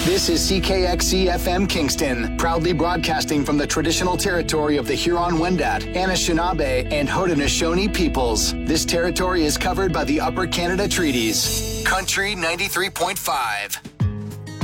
This is CKXC FM Kingston, proudly broadcasting from the traditional territory of the Huron-Wendat, Anishinaabe, and Haudenosaunee peoples. This territory is covered by the Upper Canada Treaties. Country 93.5.